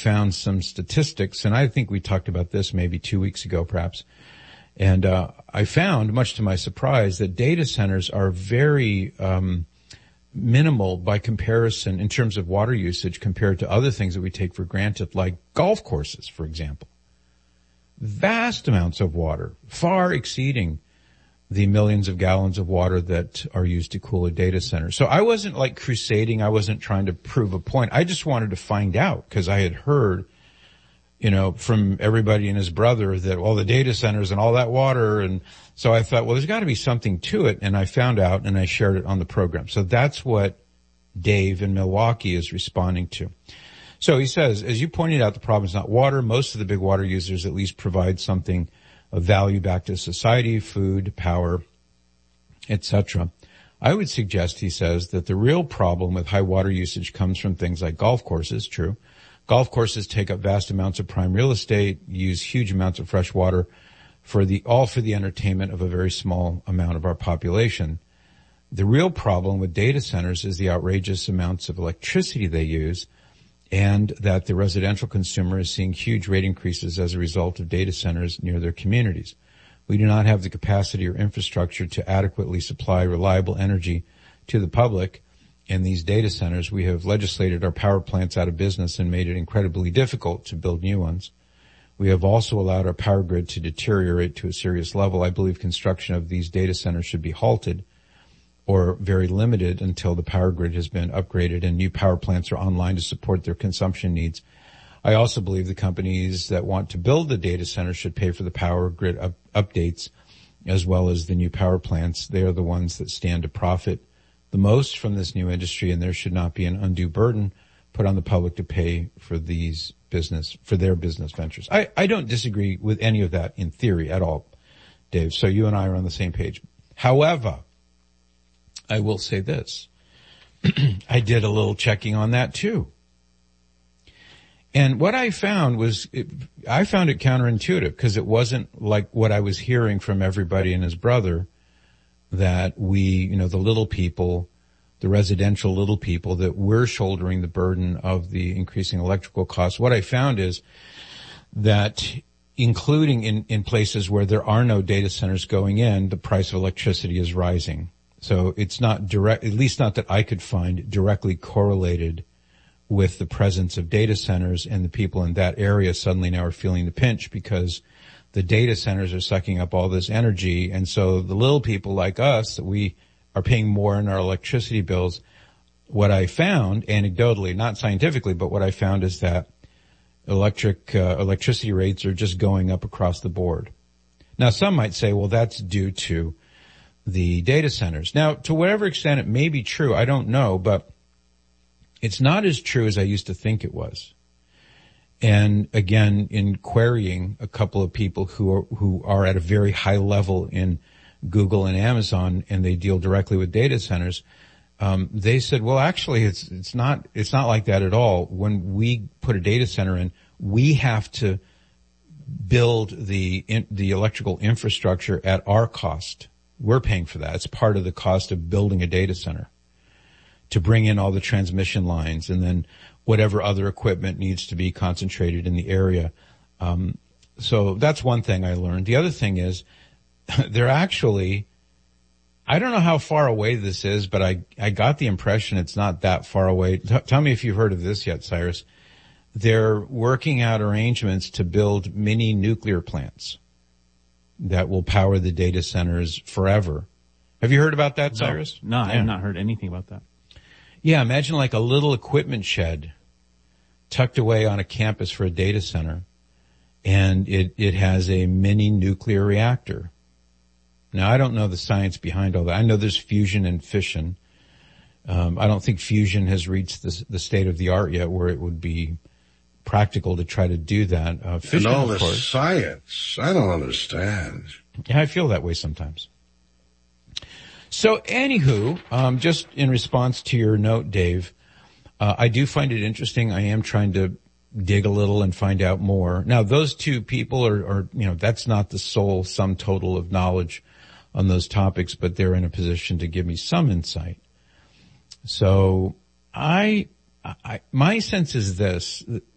found some statistics, and I think we talked about this maybe 2 weeks ago perhaps. And I found, much to my surprise, that data centers are very minimal by comparison in terms of water usage compared to other things that we take for granted, like golf courses, for example. Vast amounts of water, far exceeding the millions of gallons of water that are used to cool a data center. So I wasn't like crusading. I wasn't trying to prove a point. I just wanted to find out because I had heard, from everybody and his brother that, well, the data centers and all that water. And so I thought, well, there's got to be something to it. And I found out and I shared it on the program. So that's what Dave in Milwaukee is responding to. So he says, as you pointed out, the problem is not water. Most of the big water users at least provide something of value back to society, food, power, etc. I would suggest, he says, that the real problem with high water usage comes from things like golf courses. True. Golf courses take up vast amounts of prime real estate, use huge amounts of fresh water for the entertainment of a very small amount of our population. The real problem with data centers is the outrageous amounts of electricity they use, and that the residential consumer is seeing huge rate increases as a result of data centers near their communities. We do not have the capacity or infrastructure to adequately supply reliable energy to the public. In these data centers, we have legislated our power plants out of business and made it incredibly difficult to build new ones. We have also allowed our power grid to deteriorate to a serious level. I believe construction of these data centers should be halted or very limited until the power grid has been upgraded and new power plants are online to support their consumption needs. I also believe the companies that want to build the data center should pay for the power grid updates as well as the new power plants. They are the ones that stand to profit the most from this new industry, and there should not be an undue burden put on the public to pay for their business ventures. I don't disagree with any of that in theory at all, Dave. So you and I are on the same page. However, I will say this. I did a little checking on that too. And what I found was, I found it counterintuitive because it wasn't like what I was hearing from everybody and his brother, that we, the little people, the residential little people, that we're shouldering the burden of the increasing electrical costs. What I found is that including in places where there are no data centers going in, the price of electricity is rising. So it's not direct, at least not that I could find, directly correlated with the presence of data centers, and the people in that area suddenly now are feeling the pinch because the data centers are sucking up all this energy. And so the little people like us, that we are paying more in our electricity bills. What I found, anecdotally, not scientifically, but what I found is that electricity rates are just going up across the board. Now, some might say, well, that's due to the data centers. Now, to whatever extent it may be true, I don't know, but it's not as true as I used to think it was. And again, in querying a couple of people who are at a very high level in Google and Amazon, and they deal directly with data centers, they said, well, actually, it's not like that at all. When we put a data center in, we have to build the electrical infrastructure at our cost. We're paying for that. It's part of the cost of building a data center, to bring in all the transmission lines and then whatever other equipment needs to be concentrated in the area. So that's one thing I learned. The other thing is, they're actually, I don't know how far away this is, but I got the impression it's not that far away. Tell me if you've heard of this yet, Cyrus. They're working out arrangements to build mini nuclear plants that will power the data centers forever. Have you heard about that, Cyrus? No, I have not heard anything about that. Yeah, imagine like a little equipment shed tucked away on a campus for a data center, and it has a mini nuclear reactor. Now, I don't know the science behind all that. I know there's fusion and fission. I don't think fusion has reached the state of the art yet where it would be practical to try to do that. Fission, and all of course, science, I don't understand. Yeah, I feel that way sometimes. So, anywho, just in response to your note, Dave, I do find it interesting. I am trying to dig a little and find out more. Now, those two people are that's not the sole sum total of knowledge on those topics, but they're in a position to give me some insight. So my sense is this,